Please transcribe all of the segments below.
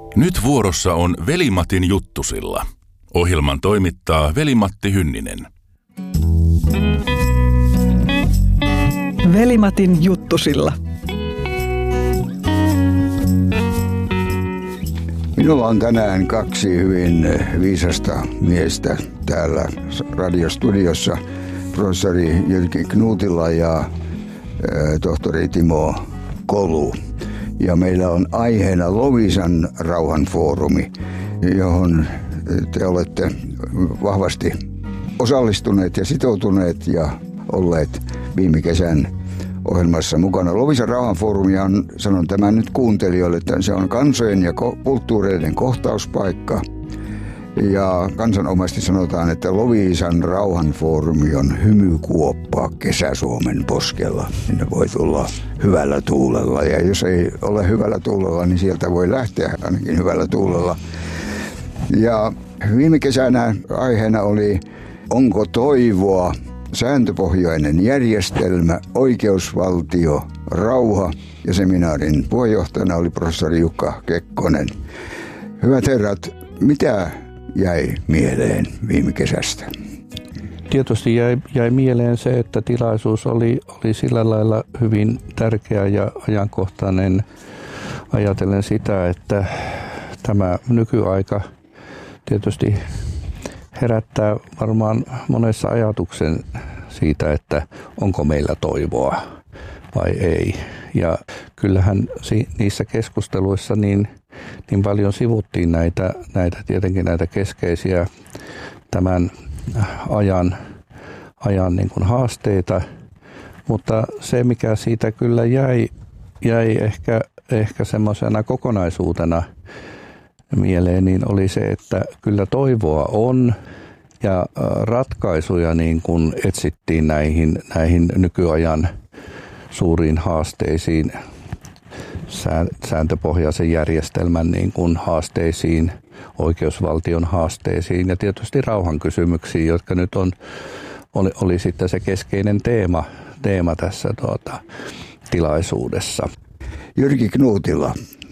Nyt vuorossa on Veli-Matin juttusilla. Ohjelman toimittaa Veli-Matti Hynninen. Veli-Matin juttusilla. Minulla on tänään kaksi hyvin viisasta miestä täällä radiostudiossa. Professori Jyrki Knutila ja tohtori Timo Kolu. Ja meillä on aiheena Loviisan rauhanfoorumi, johon te olette vahvasti osallistuneet ja sitoutuneet ja olleet viime kesän ohjelmassa mukana. Loviisan rauhanfoorumi on, sanon tämän nyt kuuntelijoille, että se on kansojen ja kulttuureiden kohtauspaikka. Ja kansanomaisesti sanotaan, että Loviisan rauhanfoorumi on hymykuoppa Kesä-Suomen poskella. Sinne voi tulla hyvällä tuulella, ja jos ei ole hyvällä tuulella, niin sieltä voi lähteä ainakin hyvällä tuulella. Ja viime kesänä aiheena oli Onko toivoa? Sääntöpohjainen järjestelmä, oikeusvaltio, rauha, ja seminaarin puheenjohtajana oli professori Jukka Kekkonen. Hyvät herrat, mitä jäi mieleen viime kesästä? Tietysti jäi mieleen se, että tilaisuus oli sillä lailla hyvin tärkeä ja ajankohtainen ajatellen sitä, että tämä nykyaika tietysti herättää varmaan monessa ajatuksen siitä, että onko meillä toivoa vai ei. Ja kyllähän niissä keskusteluissa niin paljon sivuttiin tietenkin näitä keskeisiä tämän ajan niin kuin haasteita, mutta se mikä siitä kyllä jäi ehkä semmoisena kokonaisuutena mieleen, niin oli se, että kyllä toivoa on ja ratkaisuja niin kuin etsittiin näihin nykyajan suuriin haasteisiin, sääntöpohjaisen järjestelmän niin kuin haasteisiin, oikeusvaltion haasteisiin ja tietysti rauhankysymyksiin, jotka nyt oli sitten se keskeinen teema tässä tilaisuudessa. Jyrki Knutila,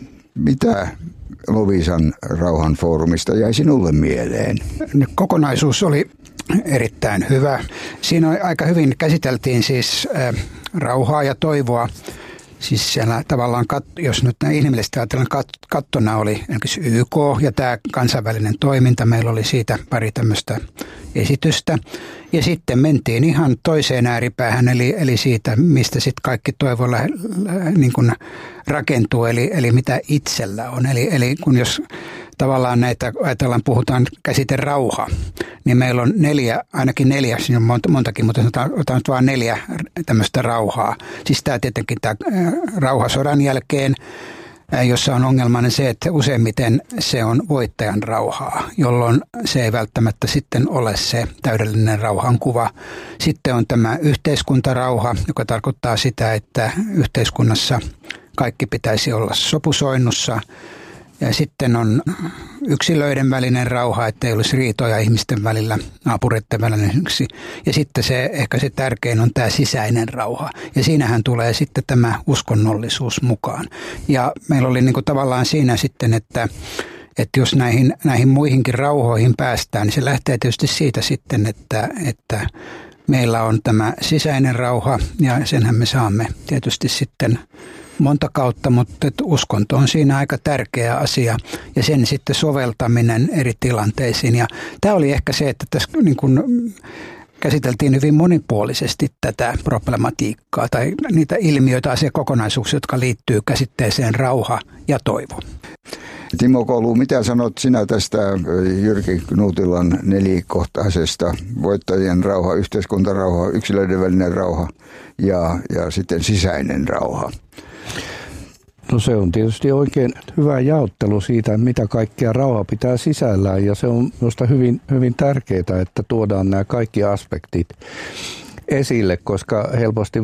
mitä Loviisan rauhanfoorumista jäi sinulle mieleen? Kokonaisuus oli erittäin hyvä. Siinä aika hyvin käsiteltiin siis rauhaa ja toivoa. Siis siellä tavallaan, jos nyt inhimillisesti ajatellaan, kattona oli YK ja tämä kansainvälinen toiminta. Meillä oli siitä pari tämmöistä esitystä. Ja sitten mentiin ihan toiseen ääripäähän, eli siitä, mistä sitten kaikki toivo niin kuin rakentuu, eli mitä itsellä on. Eli kun jos tavallaan näitä ajatellaan, puhutaan käsite rauha, niin meillä on ainakin neljä, siinä on montakin, mutta otan nyt vaan 4 tämmöistä rauhaa. Siis tämä tietenkin tämä rauha sodan jälkeen, jossa on ongelmana se, että useimmiten se on voittajan rauhaa, jolloin se ei välttämättä sitten ole se täydellinen rauhankuva. Sitten on tämä yhteiskuntarauha, joka tarkoittaa sitä, että yhteiskunnassa kaikki pitäisi olla sopusoinnussa. Ja sitten on yksilöiden välinen rauha, ettei olisi riitoja ihmisten välillä, naapureiden välillä yksi. Ja sitten ehkä se tärkein on tämä sisäinen rauha. Ja siinähän tulee sitten tämä uskonnollisuus mukaan. Ja meillä oli niin kuin tavallaan siinä sitten, että jos näihin muihinkin rauhoihin päästään, niin se lähtee tietysti siitä sitten, että meillä on tämä sisäinen rauha ja senhän me saamme tietysti sitten monta kautta, mutta uskonto on siinä aika tärkeä asia ja sen sitten soveltaminen eri tilanteisiin. Ja tämä oli ehkä se, että tässä niin kuin käsiteltiin hyvin monipuolisesti tätä problematiikkaa tai niitä ilmiöitä, asiakokonaisuuksia, jotka liittyy käsitteeseen rauha ja toivo. Timo Kolu, mitä sanot sinä tästä Jyrki Knutilan nelikohtaisesta voittajien rauha, yhteiskuntarauha, yksilöiden välinen rauha ja sitten sisäinen rauha? No se on tietysti oikein hyvä jaottelu siitä, mitä kaikkea rauha pitää sisällään ja se on minusta hyvin, hyvin tärkeää, että tuodaan nämä kaikki aspektit esille, koska helposti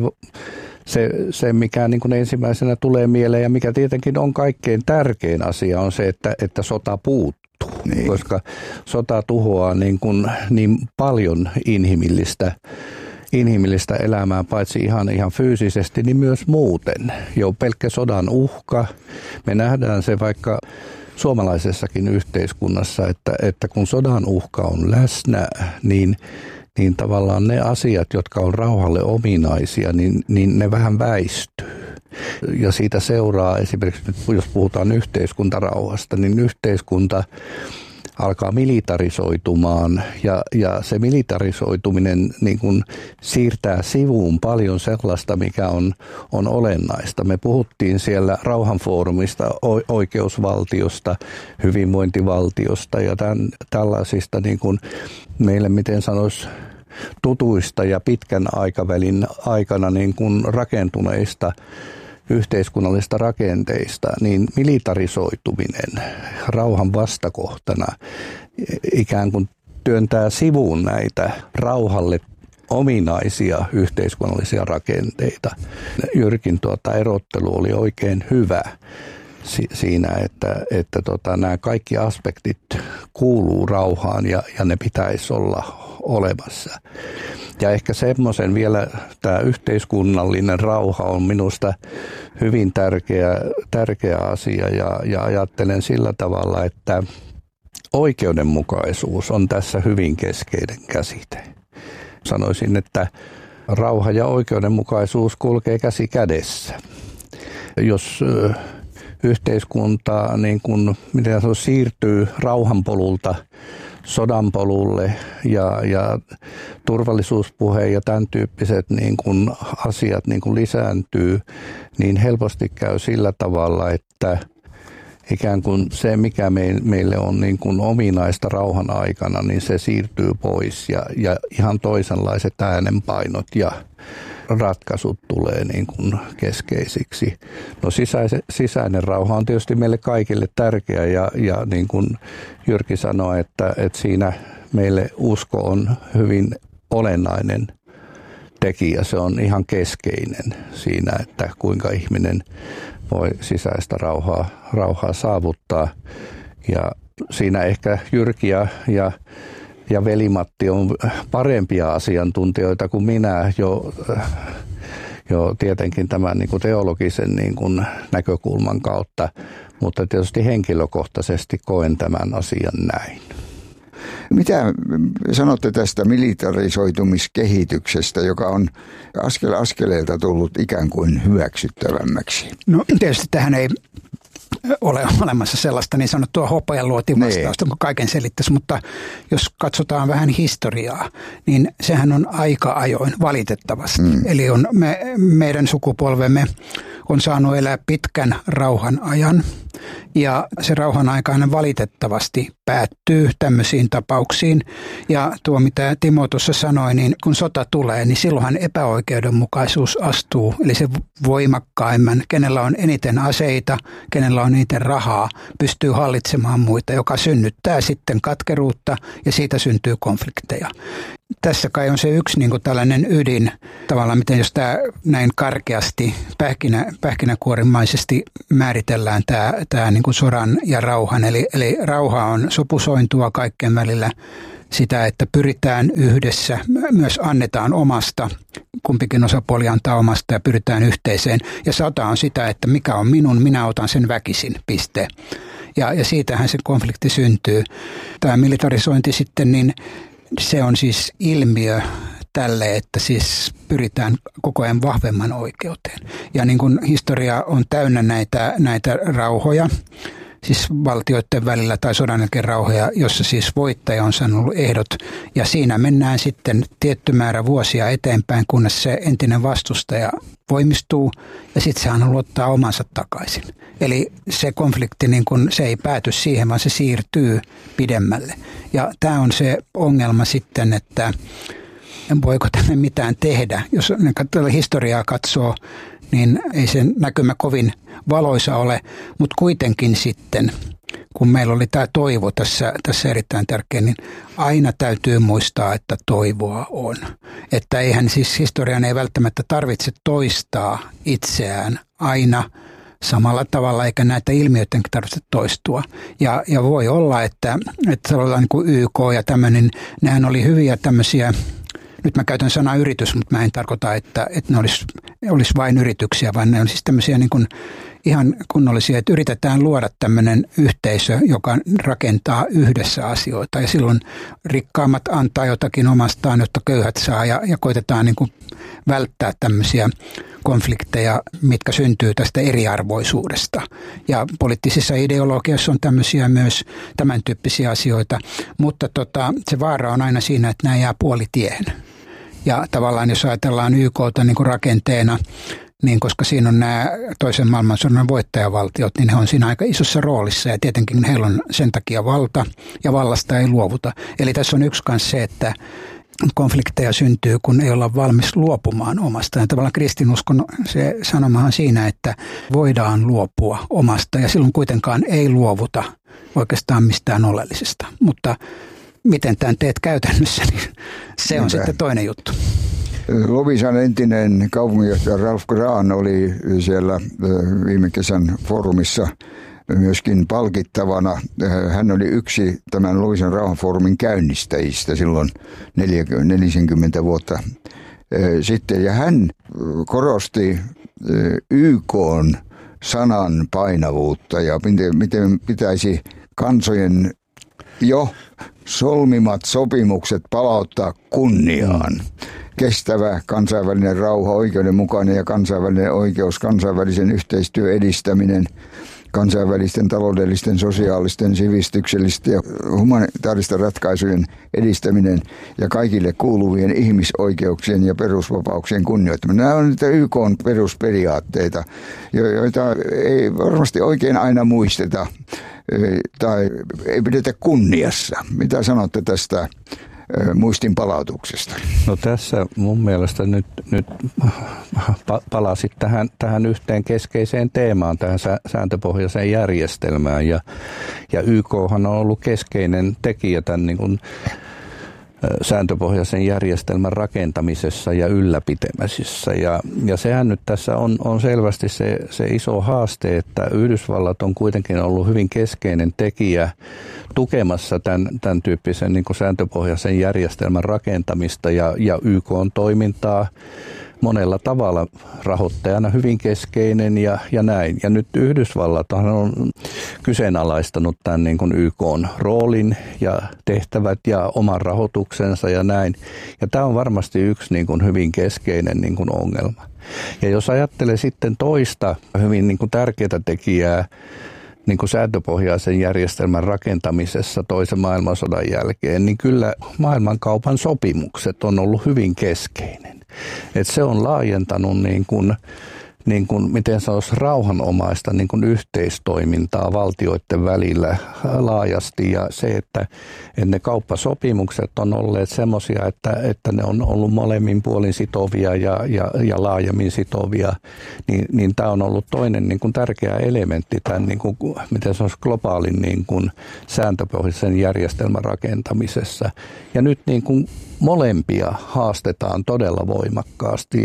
se mikä niin kuin ensimmäisenä tulee mieleen ja mikä tietenkin on kaikkein tärkein asia on se, että sota puuttuu, koska sota tuhoaa niin paljon inhimillistä inhimillistä elämää paitsi ihan fyysisesti, niin myös muuten. Jo pelkkä sodan uhka. Me nähdään se vaikka suomalaisessakin yhteiskunnassa, että kun sodan uhka on läsnä, niin tavallaan ne asiat, jotka on rauhalle ominaisia, niin ne vähän väistyy. Ja siitä seuraa esimerkiksi, jos puhutaan yhteiskuntarauhasta, niin yhteiskunta alkaa militarisoitumaan ja se militarisoituminen niin kuin siirtää sivuun paljon sellaista, mikä on olennaista. Me puhuttiin siellä rauhanfoorumista, oikeusvaltiosta, hyvinvointivaltiosta ja tällaisista niin kuin meille, miten sanoisi, tutuista ja pitkän aikavälin aikana niin kuin rakentuneista yhteiskunnallista rakenteista, niin militarisoituminen rauhan vastakohtana ikään kuin työntää sivuun näitä rauhalle ominaisia yhteiskunnallisia rakenteita. Jyrkin erottelu oli oikein hyvä siinä, että nämä kaikki aspektit kuuluu rauhaan ja ne pitäisi olla olemassa. Ja ehkä semmoisen vielä tämä yhteiskunnallinen rauha on minusta hyvin tärkeä asia ja ajattelen sillä tavalla, että oikeudenmukaisuus on tässä hyvin keskeinen käsite. Sanoisin, että rauha ja oikeudenmukaisuus kulkee käsi kädessä. Jos yhteiskunta niin kuin, miten se siirtyy rauhan polulta sodan polulle ja turvallisuuspuhe ja tämän tyyppiset niin kuin asiat niin kuin lisääntyy, niin helposti käy sillä tavalla, että ikään kuin se, mikä meille on niin kuin ominaista rauhan aikana, niin se siirtyy pois ja ihan toisenlaiset äänenpainot ja ratkaisut tulee niin kuin keskeisiksi. No sisäinen rauha on tietysti meille kaikille tärkeä ja niin kuin Jyrki sanoi, että siinä meille usko on hyvin olennainen tekijä. Se on ihan keskeinen siinä, että kuinka ihminen voi sisäistä rauhaa saavuttaa. Ja siinä ehkä Jyrki ja Veli-Matti on parempia asiantuntijoita kuin minä jo tietenkin tämän niin kuin teologisen niin kuin näkökulman kautta, mutta tietysti henkilökohtaisesti koen tämän asian näin. Mitä sanotte tästä militarisoitumiskehityksestä, joka on askel askeleelta tullut ikään kuin hyväksyttävämmäksi? No tietysti tähän ei ole olemassa sellaista niin sanottua hopealuotivastausta, kun kaiken selittäisi, mutta jos katsotaan vähän historiaa, niin sehän on aika ajoin valitettavasti. Eli meidän sukupolvemme on saanut elää pitkän rauhan ajan ja se rauhan aikainen valitettavasti päättyy tämmöisiin tapauksiin. Ja tuo mitä Timo tuossa sanoi, niin kun sota tulee, niin silloinhan epäoikeudenmukaisuus astuu. Eli se voimakkaimman, kenellä on eniten aseita, kenellä on eniten rahaa, pystyy hallitsemaan muita, joka synnyttää sitten katkeruutta ja siitä syntyy konflikteja. Tässä kai on se yksi niin kuin tällainen ydin, tavallaan miten jos tämä näin karkeasti, pähkinäkuorimaisesti määritellään tämä niin kuin sodan ja rauhan. Eli rauha on sopusointua kaikkien välillä sitä, että pyritään yhdessä, myös annetaan omasta, kumpikin osapuoli antaa omasta ja pyritään yhteiseen. Ja sota on sitä, että mikä on minun, minä otan sen väkisin, piste. Ja siitähän se konflikti syntyy. Tämä militarisointi sitten, niin se on siis ilmiö tälle, että siis pyritään koko ajan vahvemman oikeuteen. Ja niin kuin historia on täynnä näitä rauhoja, siis valtioiden välillä tai sodan jälkeen rauhoja, jossa siis voittaja on sanonut ehdot. Ja siinä mennään sitten tietty määrä vuosia eteenpäin, kunnes se entinen vastustaja voimistuu ja sitten se haluaa ottaa omansa takaisin. Eli se konflikti, niin kun, se ei pääty siihen, vaan se siirtyy pidemmälle. Ja tämä on se ongelma sitten, että voiko tänne mitään tehdä. Jos historiaa katsoo, niin ei sen näkymä kovin valoisa ole, mutta kuitenkin sitten, kun meillä oli tämä toivo tässä erittäin tärkeä, niin aina täytyy muistaa, että toivoa on. Että eihän siis historian ei välttämättä tarvitse toistaa itseään aina samalla tavalla, eikä näitä ilmiöidenkin tarvitse toistua. Ja voi olla, että niin kuin YK ja tämmöinen, nehän oli hyviä tämmöisiä nyt mä käytän sanaa yritys, mutta mä en tarkoita, että ne olisi vain yrityksiä, vaan ne on siis tämmöisiä niin kuin ihan kunnollisia, että yritetään luoda tämmöinen yhteisö, joka rakentaa yhdessä asioita ja silloin rikkaammat antaa jotakin omastaan, jotta köyhät saa ja koitetaan niin kuin välttää tämmöisiä konflikteja, mitkä syntyy tästä eriarvoisuudesta. Ja poliittisissa ideologiassa on tämmöisiä myös tämän tyyppisiä asioita, mutta se vaara on aina siinä, että nämä jää puolitiehen. Ja tavallaan jos ajatellaan YK:ta niin kuin rakenteena, niin koska siinä on nämä toisen maailmansodan voittajavaltiot, niin he on siinä aika isossa roolissa ja tietenkin heillä on sen takia valta ja vallasta ei luovuta. Eli tässä on yksi kanssa se, että konflikteja syntyy, kun ei olla valmis luopumaan omasta. Ja tavallaan kristinuskon se sanomahan siinä, että voidaan luopua omasta ja silloin kuitenkaan ei luovuta oikeastaan mistään oleellisesta. Mutta miten tämän teet käytännössä, niin se on sitten toinen juttu. Loviisan entinen kaupunginjohtaja Ralph Grahn oli siellä viime kesän foorumissa myöskin palkittavana. Hän oli yksi tämän Loviisan rauhanfoorumin käynnistäjistä silloin 40 vuotta sitten. Ja hän korosti YK:n sanan painavuutta ja miten pitäisi kansojen jo solmimat sopimukset palauttaa kunniaan. Kestävä kansainvälinen rauha, oikeudenmukainen ja kansainvälinen oikeus, kansainvälisen yhteistyön edistäminen, kansainvälisten taloudellisten, sosiaalisten, sivistyksellisten ja humanitaaristen ratkaisujen edistäminen ja kaikille kuuluvien ihmisoikeuksien ja perusvapauksien kunnioittaminen. Nämä on niitä YK:n perusperiaatteita, joita ei varmasti oikein aina muisteta tai ei pidetä kunniassa. Mitä sanotte tästä muistin palautuksesta? No tässä mun mielestä nyt palasit tähän yhteen keskeiseen teemaan, tähän sääntöpohjaiseen järjestelmään ja YKhan on ollut keskeinen tekijä tämän niin kuin sääntöpohjaisen järjestelmän rakentamisessa ja ylläpitämisessä. Ja sehän nyt tässä on selvästi se iso haaste, että Yhdysvallat on kuitenkin ollut hyvin keskeinen tekijä tukemassa tämän tyyppisen niin kuin sääntöpohjaisen järjestelmän rakentamista ja YK:n toimintaa monella tavalla rahoittajana hyvin keskeinen ja näin. Ja nyt Yhdysvallat on kyseenalaistanut tämän niin kuin YK:n roolin ja tehtävät ja oman rahoituksensa ja näin. Ja tämä on varmasti yksi niin kuin hyvin keskeinen niin kuin ongelma. Ja jos ajattelee sitten toista hyvin niin kuin tärkeää tekijää niin kuin sääntöpohjaisen järjestelmän rakentamisessa toisen maailmansodan jälkeen, niin kyllä maailmankaupan sopimukset on ollut hyvin keskeinen. Että se on laajentanut niin kuin, miten se olisi rauhanomaista niin kuin yhteistoimintaa valtioiden välillä laajasti ja se, että ne kauppasopimukset on olleet semmoisia, että ne on ollut molemmin puolin sitovia ja laajemmin sitovia, niin tämä on ollut toinen niin kuin tärkeä elementti tämän, niin kuin, miten se olisi globaalin niin kuin sääntöpohjaisen järjestelmän rakentamisessa. Ja nyt niin kuin molempia haastetaan todella voimakkaasti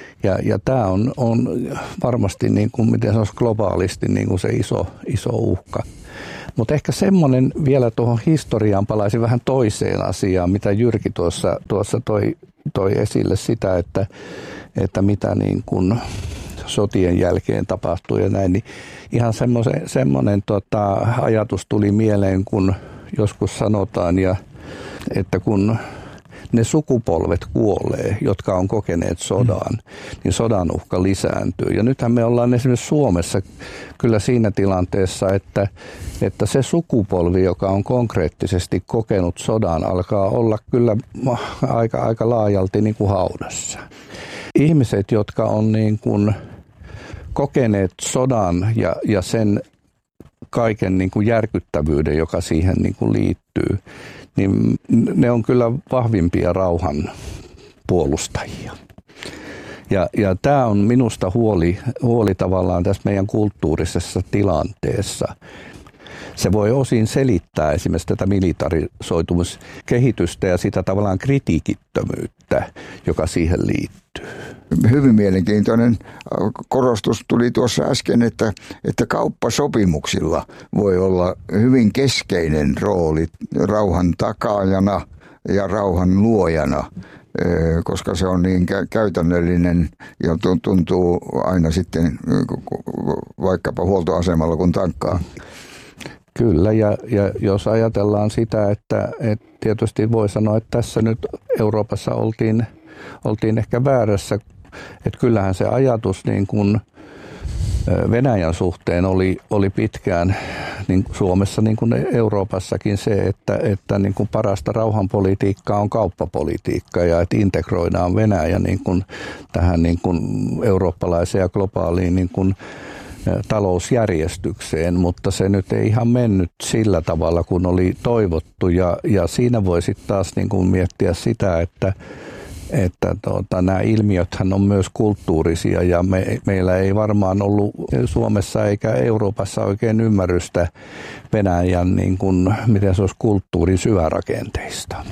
ja tämä on varmasti niin kuin, miten se olisi globaalisti niin kuin se iso uhka. Mutta ehkä semmoinen vielä tuohon historiaan palaisin vähän toiseen asiaan, mitä Jyrki tuossa toi esille sitä, että mitä niin kuin sotien jälkeen tapahtui ja näin, niin ihan semmoinen ajatus tuli mieleen, kun joskus sanotaan, että kun ne sukupolvet kuolee, jotka on kokeneet sodan, niin sodan uhka lisääntyy. Ja nythän me ollaan esimerkiksi Suomessa kyllä siinä tilanteessa, että se sukupolvi, joka on konkreettisesti kokenut sodan, alkaa olla kyllä aika laajalti niin kuin haudassa. Ihmiset, jotka on niin kuin kokeneet sodan ja sen kaiken niin kuin järkyttävyyden, joka siihen niin kuin liittyy, niin ne on kyllä vahvimpia rauhan puolustajia. Ja tämä on minusta huoli tavallaan tässä meidän kulttuurisessa tilanteessa. Se voi osin selittää esimerkiksi tätä militarisoitumiskehitystä ja sitä tavallaan kritiikittömyyttä, joka siihen liittyy. Hyvin mielenkiintoinen korostus tuli tuossa äsken, että kauppasopimuksilla voi olla hyvin keskeinen rooli rauhan takaajana ja rauhan luojana. koska se on niin käytännöllinen ja tuntuu aina sitten vaikkapa huoltoasemalla kun tankkaa. Kyllä, ja jos ajatellaan sitä, että tietysti voi sanoa, että tässä nyt Euroopassa oltiin ehkä väärässä, että kyllähän se ajatus niin kuin Venäjän suhteen oli pitkään niin Suomessa niin kuin Euroopassakin se, että niin kuin parasta rauhanpolitiikkaa on kauppapolitiikka ja että integroidaan Venäjä niin kuin tähän niin kuin eurooppalaiseen ja globaaliin niin kuin talousjärjestykseen, mutta se nyt ei ihan mennyt sillä tavalla, kun oli toivottu ja siinä voi sitten taas niin kuin miettiä sitä, että nämä ilmiöthän on myös kulttuurisia ja meillä ei varmaan ollut Suomessa eikä Euroopassa oikein ymmärrystä Venäjän, niin kuin, miten se olisi kulttuurin syvärakenteista.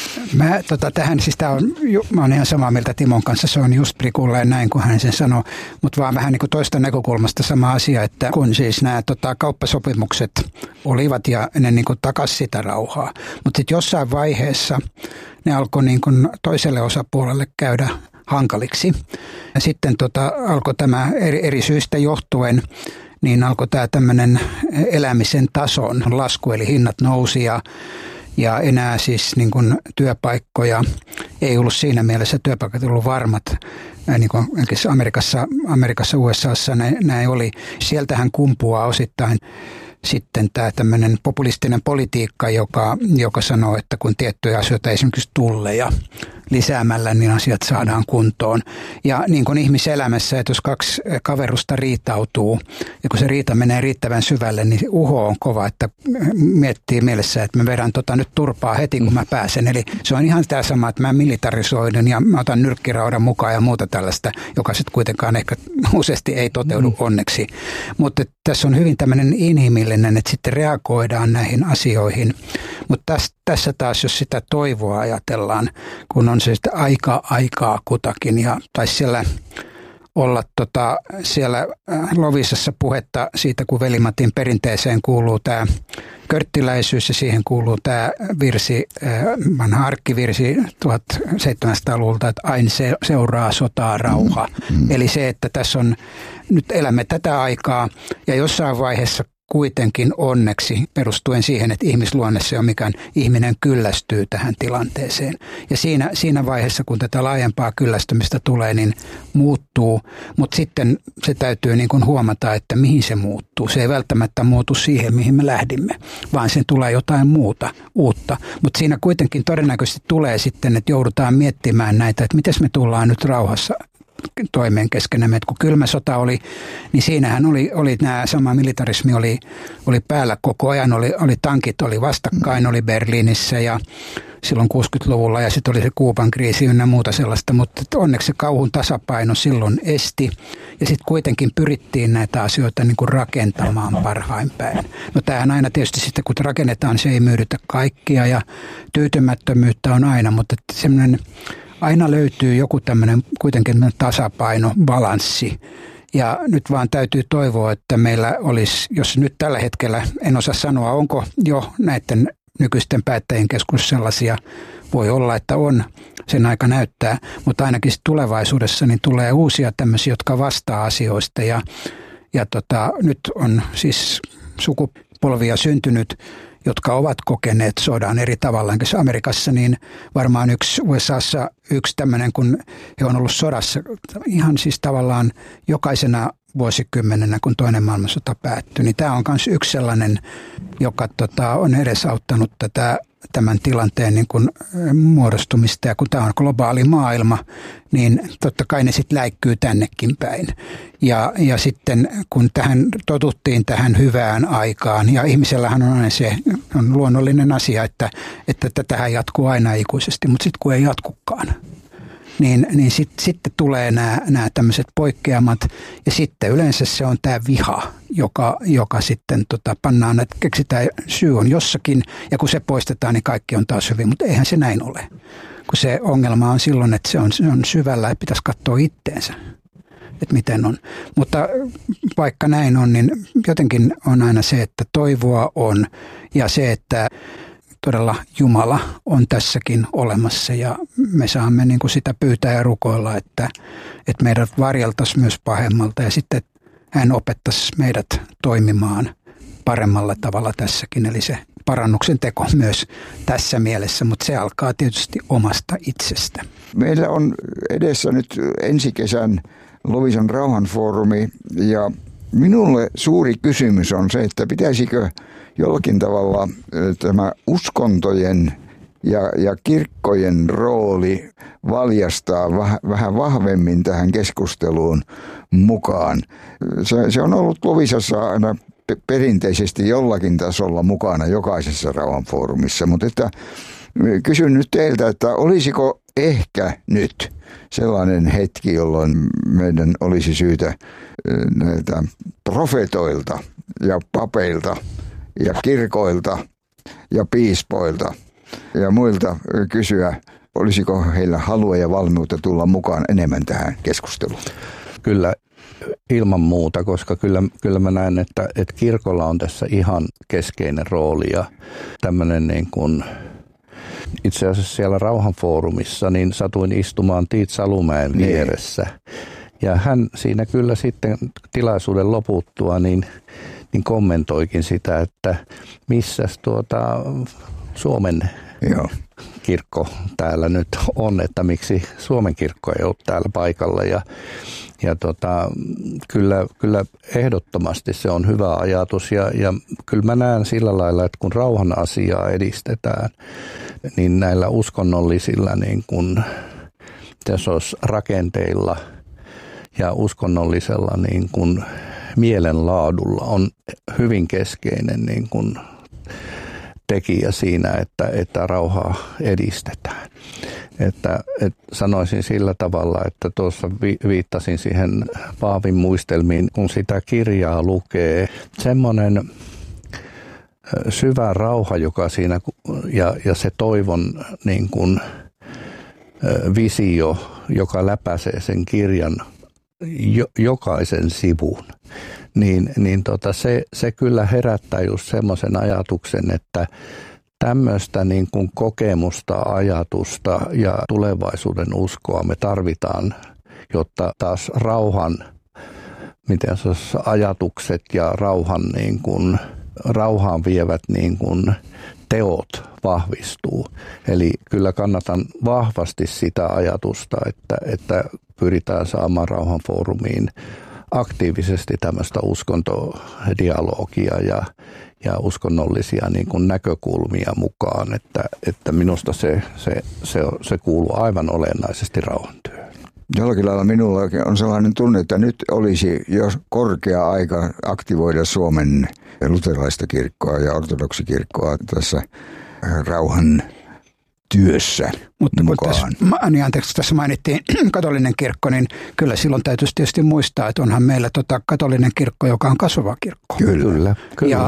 Tähän, siis mä olen ihan samaa mieltä Timon kanssa, se on just prikulleen näin kuin hän sen sanoi, mutta vaan vähän niin kuin toista näkökulmasta sama asia, että kun siis nämä kauppasopimukset olivat ja ne niin kuin takasi sitä rauhaa, mutta sitten jossain vaiheessa ne alkoi niin kuin toiselle osapuolelle käydä hankaliksi. Ja sitten alkoi tämä eri syistä johtuen, niin alkoi tämä tämmöinen elämisen tason lasku, eli hinnat nousi ja enää siis niin kuin työpaikkoja ei ollut siinä mielessä, työpaikat ei ollut varmat. Niin kuin Amerikassa, USAssa näin oli. Sieltähän kumpuaa osittain sitten tämä tämmöinen populistinen politiikka, joka sanoo, että kun tiettyjä asioita, esimerkiksi tulleja lisäämällä, niin asiat saadaan kuntoon. Ja niin kuin ihmiselämässä, että jos kaksi kaverusta riitautuu, ja kun se riita menee riittävän syvälle, niin uho on kova, että miettii mielessä, että mä vedän nyt turpaa heti, kun mä pääsen. Eli se on ihan tämä sama, että mä militarisoidun ja mä otan nyrkkiraudan mukaan ja muuta tällaista, joka sitten kuitenkaan ehkä useasti ei toteudu onneksi. Mutta tässä on hyvin tämmöinen inhimillinen, että sitten reagoidaan näihin asioihin. Mutta tässä taas, jos sitä toivoa ajatellaan, kun on se sitten aikaa kutakin ja taisi siellä olla siellä Loviisassa puhetta siitä, kun Veli-Matin perinteeseen kuuluu tämä körttiläisyys ja siihen kuuluu tämä virsi, vanha arkkivirsi 1700-luvulta, että aina seuraa sotaa rauha. Eli se, että tässä on, nyt elämme tätä aikaa ja jossain vaiheessa kuitenkin onneksi perustuen siihen, että ihmisluonne on mikään ihminen kyllästyy tähän tilanteeseen. Ja siinä vaiheessa, kun tätä laajempaa kyllästymistä tulee, niin muuttuu. Mutta sitten se täytyy niin kuin huomata, että mihin se muuttuu. Se ei välttämättä muutu siihen, mihin me lähdimme, vaan sen tulee jotain uutta. Mutta siinä kuitenkin todennäköisesti tulee sitten, että joudutaan miettimään näitä, että miten me tullaan nyt rauhassa toimeen keskenämme. Kun kylmä sota oli, niin siinähän oli nämä sama militarismi oli päällä koko ajan. Oli tankit oli vastakkain, oli Berliinissä ja silloin 60-luvulla ja sitten oli se Kuuban kriisi ynnä muuta sellaista, mutta onneksi se kauhun tasapaino silloin esti ja sitten kuitenkin pyrittiin näitä asioita niin kuin rakentamaan parhain päin. No tämähän aina tietysti sitten kun rakennetaan, se ei myydytä kaikkia ja tyytymättömyyttä on aina, mutta semmoinen aina löytyy joku tämmöinen kuitenkin tasapaino, balanssi. Ja nyt vaan täytyy toivoa, että meillä olisi, jos nyt tällä hetkellä, en osaa sanoa, onko jo näiden nykyisten päättäjien keskuudessa sellaisia, voi olla, että on, sen aika näyttää, mutta ainakin tulevaisuudessa niin tulee uusia tämmöisiä, jotka vastaa asioista. Ja nyt on siis sukupolvia syntynyt, jotka ovat kokeneet sodan eri tavalla. Amerikassa niin varmaan USAssa yksi tämmöinen, kun he on ollut sodassa ihan siis tavallaan jokaisena vuosikymmenenä, kun toinen maailmansota päättyi. Niin tämä on myös yksi sellainen, joka on edesauttanut tämän tilanteen niin kuin muodostumista. Ja kun tämä on globaali maailma, niin totta kai ne sitten läikkyy tännekin päin. Ja sitten kun totuttiin tähän hyvään aikaan, ja ihmisellähän on aina se on luonnollinen asia, että tätähän jatkuu aina ikuisesti, mutta sitten kun ei jatkukaan, niin sitten tulee nämä tämmöiset poikkeamat, ja sitten yleensä se on tämä viha, joka sitten pannaan, että keksitään syy on jossakin, ja kun se poistetaan, niin kaikki on taas hyvin, mutta eihän se näin ole. Kun se ongelma on silloin, että se on syvällä, ja pitäisi katsoa itteensä, että miten on. Mutta vaikka näin on, niin jotenkin on aina se, että toivoa on, ja se, että todella Jumala on tässäkin olemassa ja me saamme niin kuin sitä pyytää ja rukoilla, että meidät varjeltaisiin myös pahemmalta ja sitten hän opettaisi meidät toimimaan paremmalla tavalla tässäkin, eli se parannuksen teko myös tässä mielessä, mutta se alkaa tietysti omasta itsestä. Meillä on edessä nyt ensi kesän Loviisan rauhanfoorumi ja minulle suuri kysymys on se, että pitäisikö jollakin tavalla tämä uskontojen ja kirkkojen rooli valjastaa vähän vahvemmin tähän keskusteluun mukaan. Se on ollut Loviisassa aina perinteisesti jollakin tasolla mukana jokaisessa rauhanfoorumissa, mutta että kysyn nyt teiltä, että olisiko ehkä nyt sellainen hetki, jolloin meidän olisi syytä näiltä profetoilta ja papeilta ja kirkoilta ja piispoilta ja muilta kysyä, olisiko heillä halua ja valmiutta tulla mukaan enemmän tähän keskusteluun? Kyllä ilman muuta, koska kyllä mä näen, että kirkolla on tässä ihan keskeinen rooli ja tämmöinen niin kuin itse asiassa siellä rauhanfoorumissa niin satuin istumaan Tiit Salumäen vieressä. Ja hän siinä kyllä sitten tilaisuuden loputtua niin kommentoikin sitä, että missäs Suomen kirkko täällä nyt on, että miksi Suomen kirkko ei ole täällä paikalla. Ja kyllä ehdottomasti se on hyvä ajatus ja kyllä mä näen sillä lailla, että kun rauhan asiaa edistetään, niin näillä uskonnollisilla niin kuin rakenteilla ja uskonnollisella niin kuin mielenlaadulla on hyvin keskeinen niin kuin tekijä siinä, että rauhaa edistetään. Että sanoisin sillä tavalla, että tuossa viittasin siihen Paavin muistelmiin, kun sitä kirjaa lukee, semmoinen syvä rauha, joka siinä ja se toivon niin kuin visio, joka läpäisee sen kirjan jokaisen sivun, se kyllä herättää just semmoisen ajatuksen, että tämmöistä niin kuin kokemusta, ajatusta ja tulevaisuuden uskoa me tarvitaan, jotta taas rauhan, ajatukset ja rauhaan vievät niin kuin teot vahvistuu. Eli kyllä kannatan vahvasti sitä ajatusta, että pyritään saamaan rauhanfoorumiin aktiivisesti tämmöistä uskontodialogia ja uskonnollisia niin kuin näkökulmia mukaan, että minusta se kuuluu aivan olennaisesti rauhantyöhön. Jollakin lailla minulla on sellainen tunne, että nyt olisi jo korkea aika aktivoida Suomen luterilaista kirkkoa ja ortodoksikirkkoa tässä rauhan työssä mukaan. Tässä mainittiin katolinen kirkko, niin kyllä silloin täytyisi tietysti muistaa, että onhan meillä katolinen kirkko, joka on kasvava kirkko. Kyllä.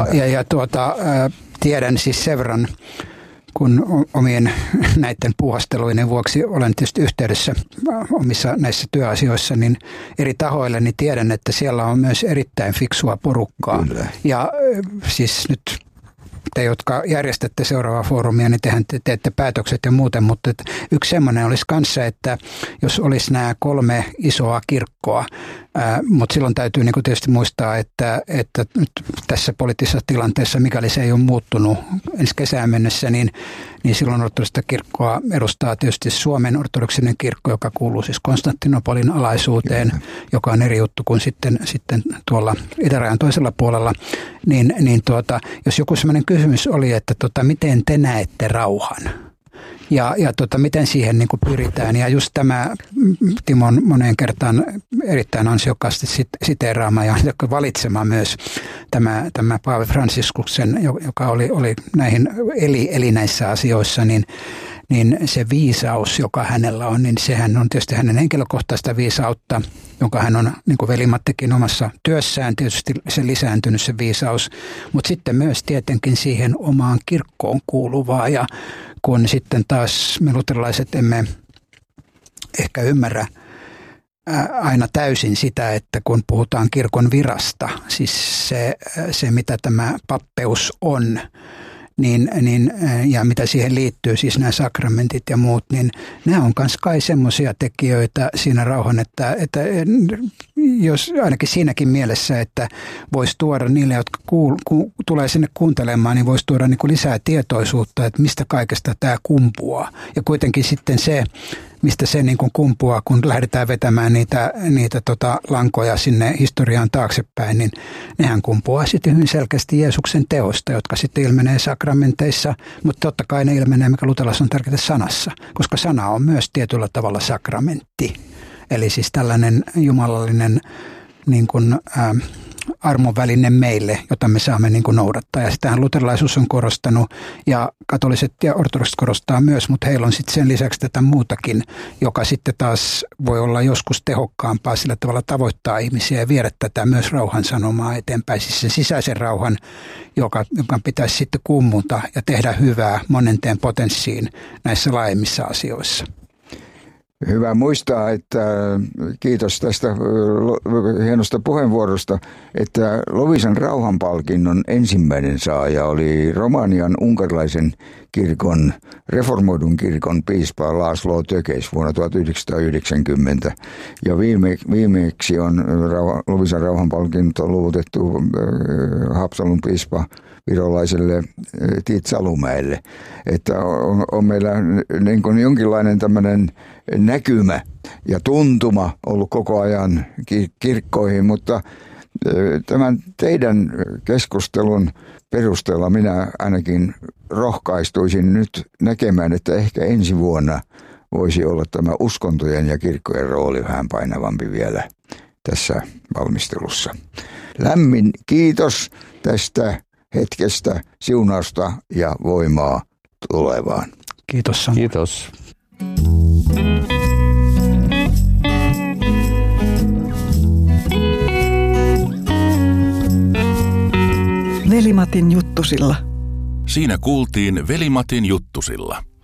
Tiedän siis sen verran, kun omien näiden puuhasteluiden vuoksi olen tietysti yhteydessä omissa näissä työasioissa, niin eri tahoille, niin tiedän, että siellä on myös erittäin fiksua porukkaa. Kyllä. Ja siis nyt te, jotka järjestätte seuraavaa foorumia, niin tehän teette päätökset ja muuten, mutta yksi semmoinen olisi kanssa, että jos olisi nämä 3 isoa kirkkoa, mutta silloin täytyy niin kuin tietysti muistaa, että nyt tässä poliittisessa tilanteessa, mikäli se ei ole muuttunut ensi kesään mennessä, niin silloin ortodoksista kirkkoa edustaa tietysti Suomen ortodoksinen kirkko, joka kuuluu siis Konstantinopolin alaisuuteen, joka on eri juttu kuin sitten tuolla itärajan toisella puolella. Jos joku sellainen kysymys oli, että miten te näette rauhan? Ja miten siihen niin kuin pyritään. Ja just tämä Timon moneen kertaan erittäin ansiokkaasti siteeraama ja valitsema myös tämä Paavi Fransiskuksen, joka oli näihin eli näissä asioissa, niin se viisaus, joka hänellä on, niin sehän on tietysti hänen henkilökohtaista viisautta, jonka hän on, niin kuin veli-Mattikin omassa työssään, tietysti se lisääntynyt se viisaus, mutta sitten myös tietenkin siihen omaan kirkkoon kuuluvaa. Ja kun sitten taas me luterilaiset emme ehkä ymmärrä aina täysin sitä, että kun puhutaan kirkon virasta, siis se mitä tämä pappeus on, ja mitä siihen liittyy, siis nämä sakramentit ja muut, niin nämä on myös kai semmoisia tekijöitä siinä rauhan, että jos ainakin siinäkin mielessä, että voisi tuoda niille, jotka tulee sinne kuuntelemaan, niin voisi tuoda niin kuin lisää tietoisuutta, että mistä kaikesta tämä kumpuaa. Ja kuitenkin sitten se, mistä se niin kuin kumpuaa, kun lähdetään vetämään niitä lankoja sinne historiaan taaksepäin, niin nehän kumpuaa sitten hyvin selkeästi Jeesuksen teosta, jotka sitten ilmenee sakramenteissa, mutta totta kai ne ilmenee, mikä luterilaisessa on tärkeää sanassa, koska sana on myös tietyllä tavalla sakramentti. Eli siis tällainen jumalallinen niin kuin, armon väline meille, jota me saamme niin kuin noudattaa. Ja sitähän luterilaisuus on korostanut ja katoliset ja ortodokset korostaa myös, mutta heillä on sitten sen lisäksi tätä muutakin, joka sitten taas voi olla joskus tehokkaampaa sillä tavalla tavoittaa ihmisiä ja viedä tätä myös rauhan sanomaa eteenpäin. Siis sen sisäisen rauhan, joka pitäisi sitten kummuta ja tehdä hyvää monenteen potenssiin näissä laajemmissa asioissa. Hyvä muistaa, että kiitos tästä hienosta puheenvuorosta, että Loviisan rauhanpalkinnon ensimmäinen saaja oli Romanian unkarilaisen kirkon, reformoidun kirkon piispa László Tökes vuonna 1990. Ja viimeksi on Loviisan rauhanpalkinto luovutettu Haapsalun piispa virolaiselle Tiit Salumäelle. Että on meillä niin kuin jonkinlainen tämmöinen näkymä ja tuntuma ollut koko ajan kirkkoihin, mutta tämän teidän keskustelun perusteella minä ainakin rohkaistuisin nyt näkemään, että ehkä ensi vuonna voisi olla tämä uskontojen ja kirkkojen rooli vähän painavampi vielä tässä valmistelussa. Lämmin kiitos tästä hetkestä, siunausta ja voimaa tulevaan. Kiitos Samuel. Kiitos. Veli-Matin juttusilla. Siinä kuultiin Veli-Matin juttusilla.